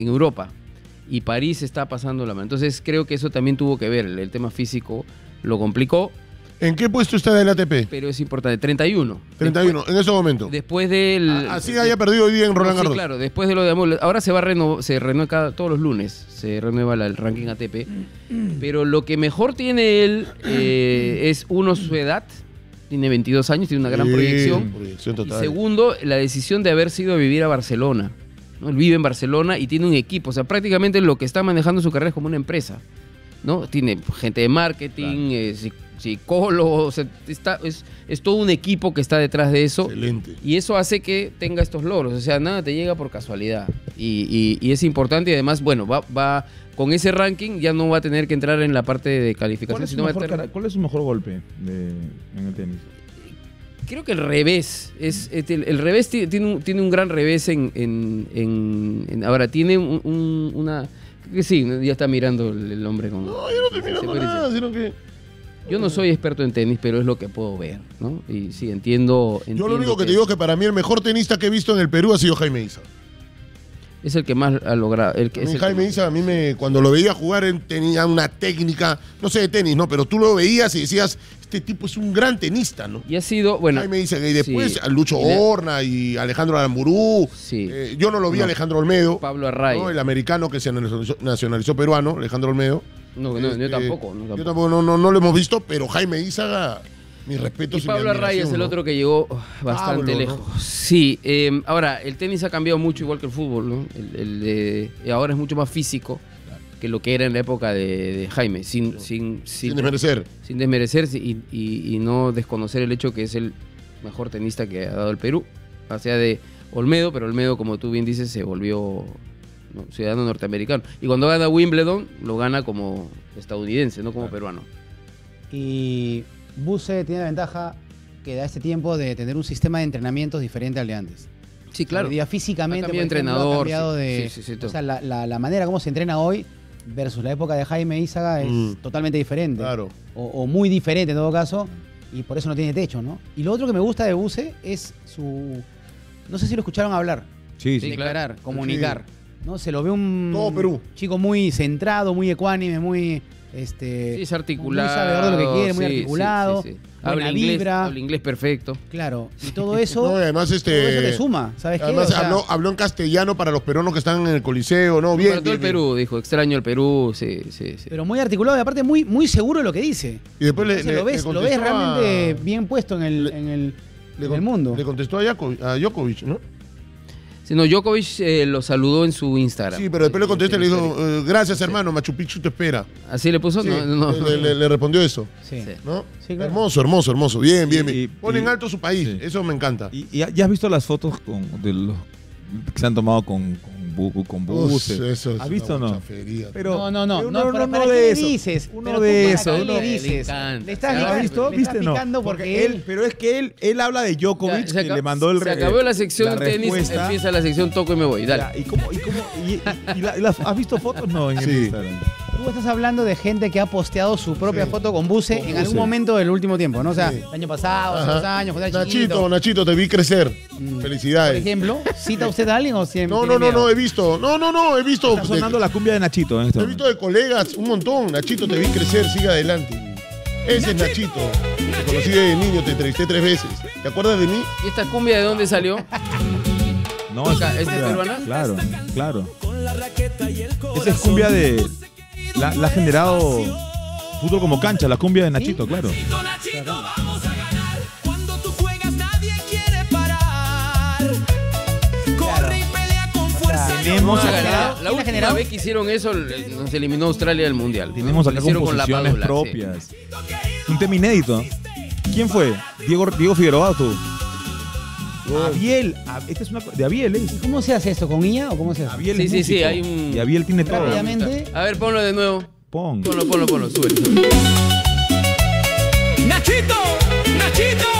en Europa. Y París está pasando la mano. Entonces creo que eso también tuvo que ver. El tema físico lo complicó. ¿En qué puesto está del ATP? Pero es importante. 31. 31, después, en ese momento. Después del... Así haya perdido hoy día en Roland Garros. Sí, claro. Después de lo de Amol. Ahora se renueva todos los lunes. Se renueva el ranking ATP. Pero lo que mejor tiene él es, uno, su edad. Tiene 22 años, tiene una gran proyección. Total. Y segundo, la decisión de haber sido a vivir a Barcelona. ¿No? Él vive en Barcelona y tiene un equipo. O sea, prácticamente lo que está manejando su carrera es como una empresa, ¿no? Tiene gente de marketing, psicólogos, o sea, es todo un equipo que está detrás de eso. Excelente. Y eso hace que tenga estos logros. O sea, nada te llega por casualidad. Y es importante y además, bueno, va con ese ranking ya no va a tener que entrar en la parte de calificación. ¿Cuál es su mejor golpe en el tenis? Creo que el revés. El revés tiene un gran revés ahora, tiene una... Que sí, ya está mirando el hombre con... No, yo no estoy mirando nada, sino que... Yo no soy experto en tenis, pero es lo que puedo ver, ¿no? Y sí, entiendo Yo lo único que te digo es que para mí el mejor tenista que he visto en el Perú ha sido Jaime Isa. Es el que más ha logrado. Jaime Isa, a mí cuando lo veía jugar, él tenía una técnica, no sé de tenis, ¿no? Pero tú lo veías y decías, este tipo es un gran tenista, ¿no? Y ha sido, bueno... Jaime Isa, y después a Lucho Horna y Alejandro Aramburú. Sí. Yo no lo vi a Alejandro Olmedo. Pablo Arraya. ¿no? El americano que se nacionalizó peruano, Alejandro Olmedo. No, yo tampoco. Yo tampoco, no lo hemos visto, pero Jaime Isa, mis respetos. Y Pablo Arraya es el otro que llegó bastante lejos. ¿No? Sí, ahora, el tenis ha cambiado mucho igual que el fútbol, ¿no? Ahora es mucho más físico que lo que era en la época de Jaime, sin desmerecer. Sin desmerecer y no desconocer el hecho que es el mejor tenista que ha dado el Perú, o sea de Olmedo, pero Olmedo, como tú bien dices, se volvió... ¿no? Ciudadano norteamericano. Y cuando gana Wimbledon, lo gana como estadounidense, no como peruano. Y Buse tiene la ventaja que da este tiempo de tener un sistema de entrenamientos diferente al de antes. Sí, claro. Hoy día físicamente, ha cambiado entrenador, ha cambiado o sea, la manera como se entrena hoy versus la época de Jaime Ízaga es totalmente diferente. Claro. O muy diferente en todo caso, y por eso no tiene techo, ¿no? Y lo otro que me gusta de Buse es su... No sé si lo escucharon hablar. Sí, declarar, claro. comunicar. ¿No? Se lo ve un todo Perú. Chico muy centrado, muy ecuánime, muy... sí, es articulado. Muy sabedor de lo que quiere, muy articulado. Sí. Habla inglés perfecto. Claro, y todo eso, no, además todo eso te suma, ¿sabes además qué? O sea, habló en castellano para los peruanos que están en el Coliseo, ¿no? Bien, para todo el Perú, dijo, extraño el Perú, sí. Pero muy articulado y aparte muy seguro de lo que dice. Y después lo ves realmente bien puesto en el mundo. Le contestó a Djokovic, ¿no? Sí, no, Djokovic lo saludó en su Instagram. Sí, pero después le contestó y le dijo, gracias hermano, Machu Picchu te espera. ¿Así le puso? Sí, no. Le respondió eso. Sí. ¿No? Sí, claro. Hermoso. Bien. Y Pone en alto su país, eso me encanta. ¿Y ya has visto las fotos de los que se han tomado con Buse? Eso ¿Has visto o no? Pero no ¿para de qué eso. le dices? Uno de eso. ¿Qué le dices? Le estás picando porque él... Pero es que él habla de Djokovic, que le mandó el Se acabó la sección la tenis, respuesta. empieza la sección toco y me voy, dale. ¿Has visto fotos? No, en el Instagram. Tú estás hablando de gente que ha posteado su propia foto con Buse en algún momento del último tiempo, ¿no? O sea, el año pasado, hace 2 años, cuando era chiquito. Nachito, te vi crecer. Felicidades. Por ejemplo, ¿cita usted a alguien o siempre? No, he visto. He visto. Está sonando la cumbia de Nachito en este He visto de colegas un montón. Nachito, te vi crecer, sigue adelante. Ese es Nachito. Te conocí de niño, te entrevisté 3 veces. ¿Te acuerdas de mí? ¿Y esta cumbia de dónde salió? No, ¿Esta es peruana? Claro. Esa es cumbia de... La ha generado fútbol como cancha, la cumbia de Nachito, claro. Tenemos la última vez que hicieron eso, nos eliminó Australia del Mundial. Tenemos acá composiciones propias. Un tema inédito. ¿Quién fue? Diego Figueroa, tú. Abiel. Esta es una de Abiel, ¿eh? ¿Cómo se hace esto? ¿Con IA o cómo se hace? Abiel Sí, hay un... Y Abiel tiene todo. Rápidamente. A ver, ponlo de nuevo. Ponlo, sube. Nachito,